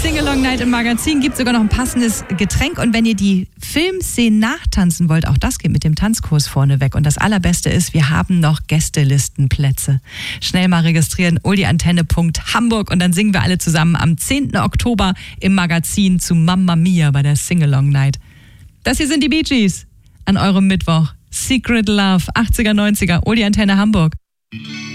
Singalong Night im Magazin, gibt sogar noch ein passendes Getränk. Und wenn ihr die Filmszenen nachtanzen wollt, auch das geht mit dem Tanzkurs vorneweg. Und das Allerbeste ist, wir haben noch Gästelistenplätze. Schnell mal registrieren, uldiantenne.hamburg und dann singen wir alle zusammen am 10. Oktober im Magazin zu Mamma Mia bei der Singalong Night. Das hier sind die Bee Gees an eurem Mittwoch. Secret Love, 80er, 90er, Uli Antenne Hamburg.